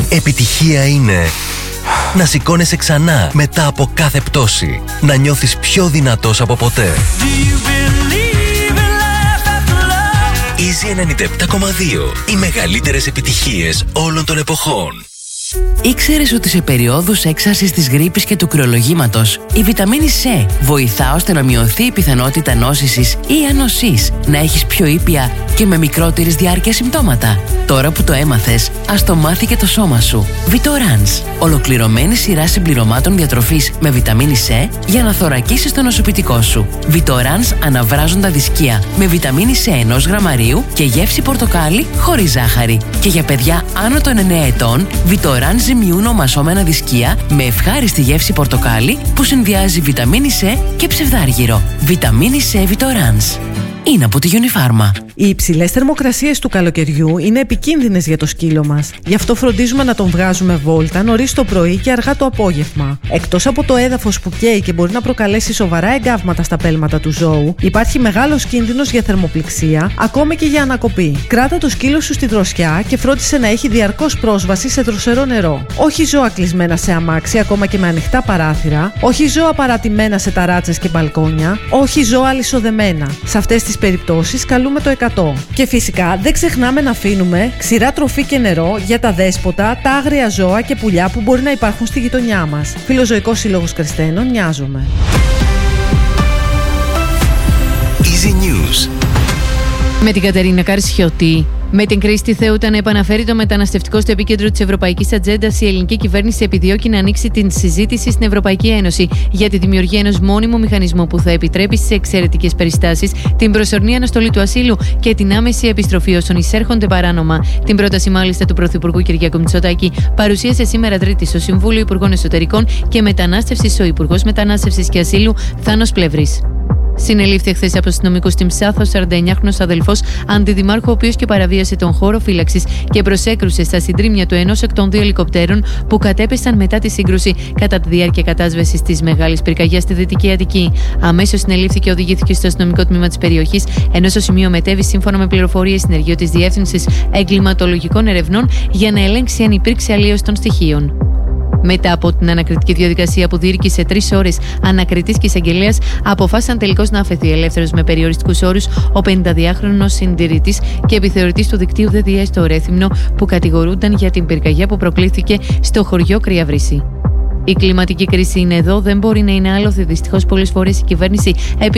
Επιτυχία είναι να σηκώνεσαι ξανά μετά από κάθε πτώση. Να νιώθεις πιο δυνατός από ποτέ. Easy 97,2. Οι μεγαλύτερες επιτυχίες όλων των εποχών. Ήξερες ότι σε περιόδους έξαρσης της γρίπης και του κρυολογήματος η βιταμίνη C βοηθά ώστε να μειωθεί η πιθανότητα νόσησης ή ανοσής, να έχεις πιο ήπια και με μικρότερης διάρκεια συμπτώματα? Τώρα που το έμαθες, ας το μάθει και το σώμα σου. Vitorans, ολοκληρωμένη σειρά συμπληρωμάτων διατροφής με βιταμίνη C για να θωρακίσεις το νοσοποιητικό σου. Vitorans αναβράζοντα δισκία με βιταμίνη C 1 γραμμαρίου και γεύση πορτοκάλι χωρίς ζάχαρη. Και για παιδιά άνω των 9 ετών, Vitorans ζυμιούν ομασσόμενα δισκία με ευχάριστη γεύση πορτοκάλι που συνδυάζει βιταμίνη C και ψευδάργυρο. Βιταμίνη C Vitorans. Είναι από τη Unifarma. Οι υψηλές θερμοκρασίες του καλοκαιριού είναι επικίνδυνες για το σκύλο μας. Γι' αυτό φροντίζουμε να τον βγάζουμε βόλτα νωρίς το πρωί και αργά το απόγευμα. Εκτός από το έδαφος που καίει και μπορεί να προκαλέσει σοβαρά εγκάβματα στα πέλματα του ζώου, υπάρχει μεγάλος κίνδυνος για θερμοπληξία, ακόμη και για ανακοπή. Κράτα το σκύλο σου στη δροσιά και φρόντισε να έχει διαρκώς πρόσβαση σε δροσερό νερό. Όχι ζώα κλεισμένα σε αμάξι, ακόμα και με ανοιχτά παράθυρα. Όχι ζώα παρατημένα σε ταράτσες και μπαλκόνια. Όχι ζώα αλυσοδεμένα. Σε αυτές τις περιπτώσεις καλούμε το 100. Και φυσικά δεν ξεχνάμε να αφήνουμε ξηρά τροφή και νερό για τα δέσποτα, τα άγρια ζώα και πουλιά που μπορεί να υπάρχουν στη γειτονιά μας. Φιλοζωικός Σύλλογος Κρεστένων, νοιάζομαι. Easy News. Με την Κατερίνα Καρσιώτη. Με την Κρίστη Θεούτα να επαναφέρει το μεταναστευτικό στο επίκεντρο της ευρωπαϊκής ατζέντας, η ελληνική κυβέρνηση επιδιώκει να ανοίξει την συζήτηση στην Ευρωπαϊκή Ένωση για τη δημιουργία ενός μόνιμου μηχανισμού που θα επιτρέπει σε εξαιρετικές περιστάσεις την προσωρινή αναστολή του ασύλου και την άμεση επιστροφή όσων εισέρχονται παράνομα. Την πρόταση, μάλιστα, του Πρωθυπουργού Κυριάκου Μητσοτάκη παρουσίασε σήμερα Τρίτη στο Συμβούλιο Υπουργών Εσωτερικών και Μετανάστευσης ο Υπουργός Μετανάστευσης και Ασύλου Θάνος Πλεύρης. Συνελήφθη χθες από αστυνομικούς στην Ψάθο 49χρονος αδελφός αντιδημάρχου, ο οποίος και παραβίασε τον χώρο φύλαξης και προσέκρουσε στα συντρίμμια του ενός εκ των δύο ελικοπτέρων που κατέπεσαν μετά τη σύγκρουση κατά τη διάρκεια κατάσβεσης της μεγάλης πυρκαγιάς στη Δυτική Αττική. Αμέσως συνελήφθη και οδηγήθηκε στο αστυνομικό τμήμα της περιοχής, ενώ στο σημείο μετέβη, σύμφωνα με πληροφορίες, συνεργείο της Διεύθυνσης Εγκληματολογικών Ερευνών για να ελέγξει αν υπήρξε αλλίωση των στοιχείων. Μετά από την ανακριτική διαδικασία που διήρκησε 3 ώρες, ανακριτής και εισαγγελέας αποφάσισαν τελικώς να αφαιθεί ελεύθερος με περιοριστικούς όρους ο 52χρονος συντηρητής και επιθεωρητής του δικτύου ΔΔΕ στο Ρέθυμνο, που κατηγορούνταν για την πυρκαγιά που προκλήθηκε στο χωριό Κρυαβρύση. Η κλιματική κρίση είναι εδώ, δεν μπορεί να είναι άλοθη. Δυστυχώς, πολλές φορές η κυβέρνηση